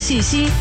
信息。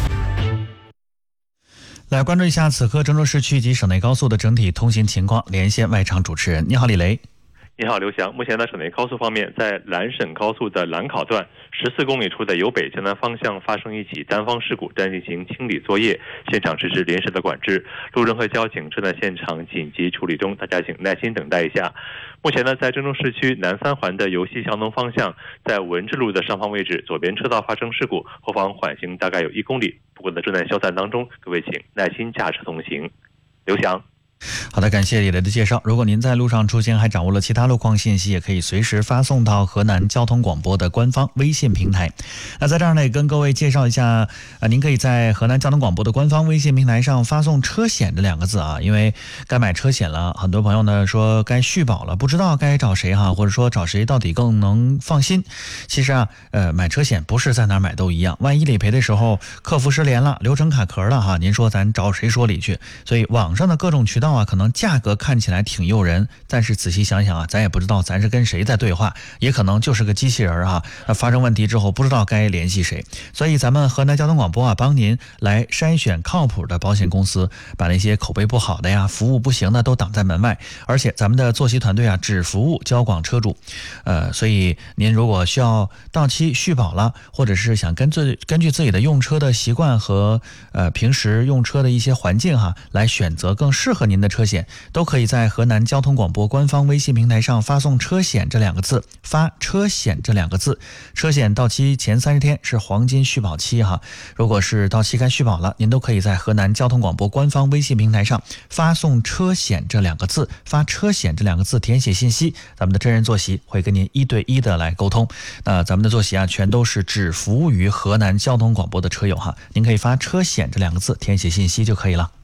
来关注一下此刻郑州市区及省内高速的整体通行情况，连线外场主持人。你好，李雷。 你好，刘翔。目前在省内高速方面，在兰省高速的兰考段14公里处的由北向南方向发生一起单方事故，正进行清理作业，现场实施临时的管制，路政和交警正在现场紧急处理中，大家请耐心等待一下。目前呢，在郑州市区南三环的由西向东方向，在文治路的上方位置，左边车道发生事故，后方缓行大概有1公里，不过呢正在消散当中，各位请耐心驾车通行。刘翔。 好的，感谢李雷的介绍。如果您在路上出行还掌握了其他路况信息，也可以随时发送到河南交通广播的官方微信平台。那在这儿呢，也跟各位介绍一下，您可以在河南交通广播的官方微信平台上发送车险这2个字啊，因为该买车险了，很多朋友呢说该续保了，不知道该找谁哈，或者说找谁到底更能放心。其实啊，买车险不是在哪儿买都一样，万一理赔的时候客服失联了，流程卡壳了哈，您说咱找谁说理去？所以网上的各种渠道可能价格看起来挺诱人，但是仔细想想啊，咱也不知道咱是跟谁在对话，也可能就是个机器人啊。发生问题之后不知道该联系谁，所以咱们河南交通广播啊，帮您来筛选靠谱的保险公司，把那些口碑不好的呀、服务不行的都挡在门外。而且咱们的作息团队啊，只服务交广车主。所以您如果需要到期续保了，或者是想根据自己的用车的习惯和平时用车的一些环境来选择更适合您的车险，都可以在河南交通广播官方微信平台上发送车险这2个字，发车险这2个字。车险到期前30天是黄金续保期如果是到期该续保了，您都可以在河南交通广播官方微信平台上发送车险这2个字，发车险这2个字，填写信息，咱们的真人坐席会跟您1对1的来沟通。那咱们的坐席全都是只服务于河南交通广播的车友您可以发车险这2个字，填写信息就可以了。